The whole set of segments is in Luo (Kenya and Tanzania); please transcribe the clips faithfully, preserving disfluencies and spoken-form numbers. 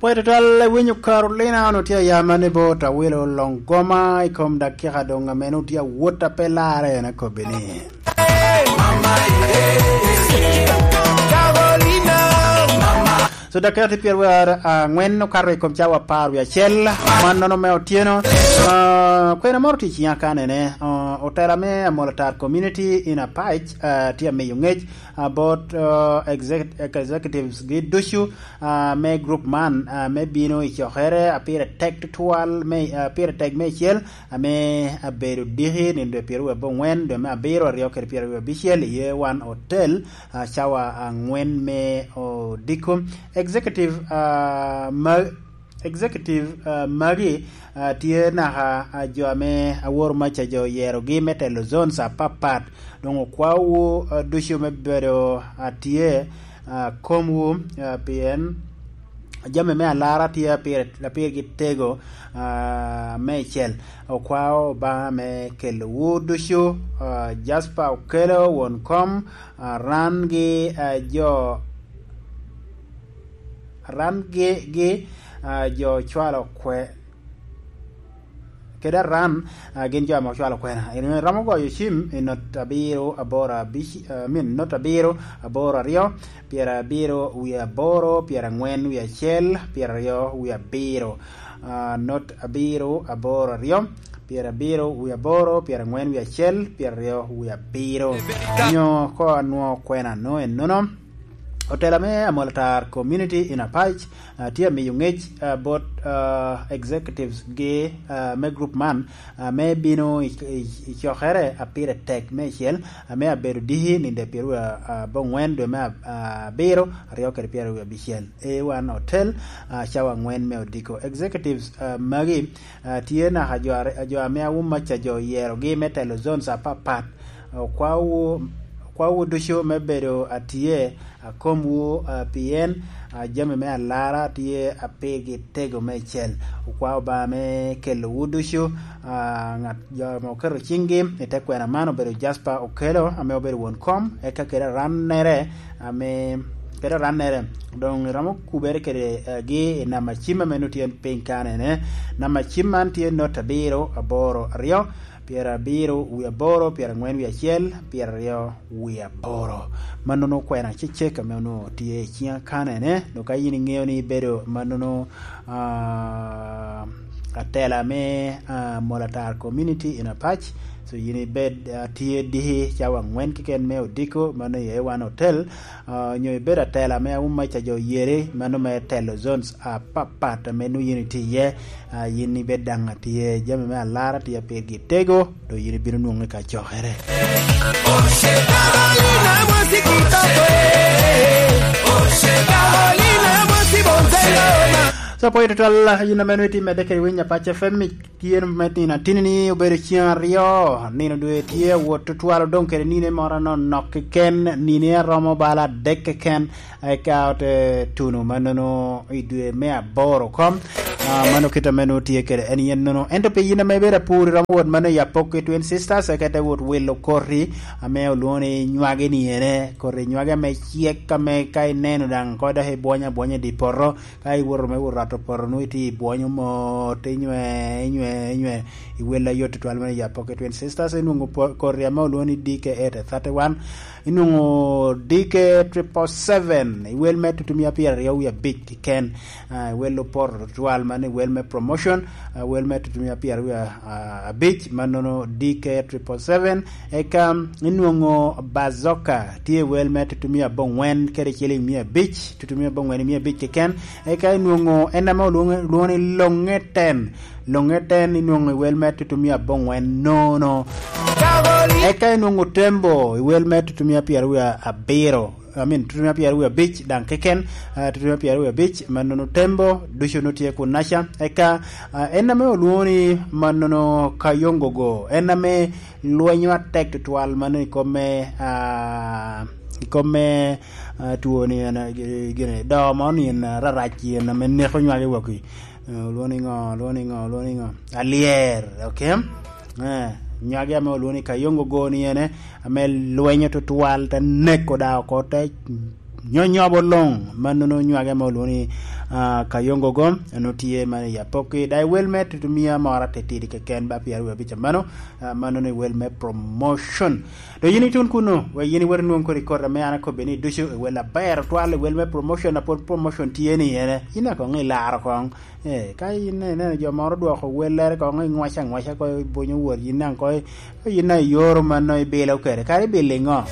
Poi total winyo Carolina no tia yamane bota wilo longoma ikom dakika donga menu tia wota pelare na kobeni. Mama Carolina so dakika ti pier war ngwen no karwe kom chawa par ya chel manno no me otieno kwena morti chiya kanene otera me amolatar community in a patch tia me yungej about uh, executive executives grid dushu uh, me group man uh, me bino ichokhere apira tactual me apira tag me chel me aberu dihi ninde piru bongwen de me aberu rioker piru bichel ye one hotel uh, chawa ngwen me o dikum executive uh, ma executive uh, magi uh, tie na ha uh, jo ame awor macha jo yero gi metelo zones a papat donc kwa wo uh, dushu mebero atie uh, komu uh, pn jame me alara tie pir la pir gitego uh, mechel o kwa ba me kel wo dushu uh, jaspa okelo won kom uh, rangi uh, jo rangi gi uh, jo chwalo kwe keda ran uh, gen jo mo chwalo kwe na ino ramo go yoshim inot abiro abora bishi uh, min not abiro abora rio piera biro wi aboro piera ngwen wi achel piera rio wi abiro uh, not abiro abora rio piera biro wi aboro piera ngwen wi achel piera rio wi abiro nyo ko no kwena no en no Hotel me amolatar community in a patch uh, tia me yungej uh, bot uh, executives ge uh, me group man uh, me bino ichokhere apire tech me chel uh, me aberu dihi ninde piru uh, bongwen do me uh, biro rioker piru bichel e one hotel uh, chawa ngwen me odiko executives uh, magi uh, tie na hajo hajo me awuma cha jo yero ge metelo zones apapat uh, kwa u kwa wudusho mebero atie akomwu uh, pn uh, jame me alara tie apege tego mechel kwa ba me kelo wudusho uh, ngat jo mo kero chingi etekwe na mano bero jaspa okelo ame obero wonkom eka kera rannere ame kera rannere don ramo kubere kere uh, gi na machima menutien pinkane ne na machima tie notabiro aboro rio piera biro uya boro piera ngwen wi achiel piera rio wi aboro manono kwena chicheka meno tie chia kanene no kayini ngeo ni bedo manono uh, atela me uh, molatar community in a patch so yini bed uh, tie dihi chawa ngwen kiken me odiko mano ye one hotel uh, nyoy beda tela me umma cha jo yere mano me telo zones a uh, papata menu yini tie uh, yini bedanga tie jame me alara tie pegi tego do yini binu nunga ka chohere Oshe Carolina musikito Oshe Carolina musibonzelona so poi total yuna menuiti medekeri winya pacha femi kien meti na tinini ubere chian rio nino due tie wotu tualo donkere nine mora no nok ken nine romo bala dek ken ai kaute tunu manono idue mea boro kom uh, mano kita menuti ekere en yen no ento pe yina mebera puri romo wot mano ya poke twin sisters ekete wot willo korri ame olone nywage ni ene korri nywage me chieka me kai neno dang koda he bonya bonya di porro kai woro me woro to pornuiti bonyo mo tenywe nywe nywe iwela yote twalme ya pocket twin sisters inungo korea ma oloni dike at thirty-one inungo dike triple seven iwel met tumia pia riau ya big ken uh, welo por twalma ne welme promotion uh, wel met tumia pia ya uh, big manono dike triple seven eka inungo bazoka tie wel met tumia bongwen kere chele mia beach tutumia bongwen mia beach ken eka inungo ena ma luoni longeten longeten inungo wel met tumia bongwen no no eka inungo tembo wel met tumia pia ya abero I mean tutumia pia ya beach dan keken uh, tutumia pia ya beach manono tembo dusho notie kunasha eka uh, ena me luoni manono kayongogo ena me luonyo tek twal mane come uh, come uh, tuoni na gene da mani na rarachi na me ne khonywa le waki uh, luoni ngo luoni ngo luoni ngo alier okay eh nyage ame luoni kayongo goni ene ame luenyo to twal ta neko da ko te nyonyo bolong manono nyage ame luoni kayongo go no tie mane ya poki dai welmet tumia mara tetiri ke ken ba piaru ba bicha mano mano ne welmet promotion do yini tun kuno we yini war non ko record me ana ko beni dushu wala bayar twale welmet promotion na promotion tieni ene ina ko ngi lar ko eh kai ne ne jo moro do ko weler ko ngi ngwacha ngwacha ko bonyo wor yina ko yina yor mano belo kere kai belingo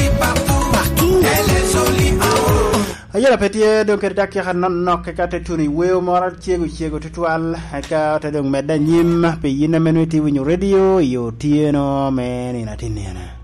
ayala petie don ker dak ya non nok ka te tuni weo moral chiego chiego tutual ka te don medanyim pe yina menuti winyo radio yo tieno men ina tinena